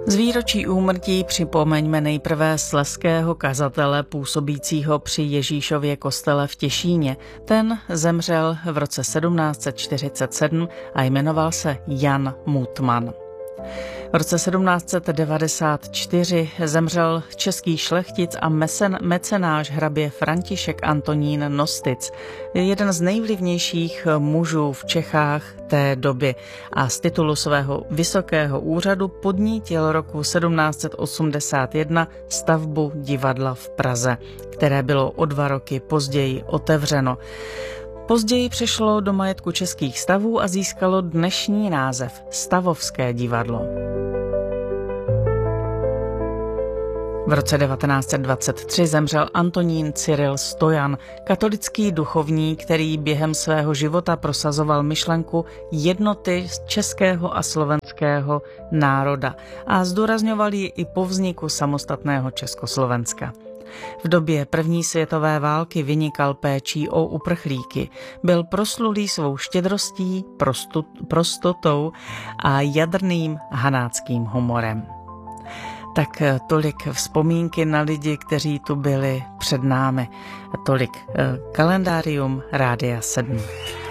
Z výročí úmrtí připomeňme nejprve slezského kazatele působícího při Ježíšově kostele v Těšíně. Ten zemřel v roce 1747 a jmenoval se Jan Mutman. V roce 1794 zemřel český šlechtic a mecenáš hrabě František Antonín Nostitz, jeden z nejvlivnějších mužů v Čechách té doby, a z titulu svého vysokého úřadu podnítil roku 1781 stavbu divadla v Praze, které bylo o 2 roky později otevřeno. Později přešlo do majetku Českých stavů a získalo dnešní název Stavovské divadlo. V roce 1923 zemřel Antonín Cyril Stojan, katolický duchovní, který během svého života prosazoval myšlenku jednoty českého a slovenského národa a zdůrazňoval ji i po vzniku samostatného Československa. V době první světové války vynikal péčí o uprchlíky. Byl proslulý svou štědrostí, prostotou a jadrným hanáckým humorem. Tak tolik vzpomínky na lidi, kteří tu byli před námi. Tolik kalendárium Rádia 7.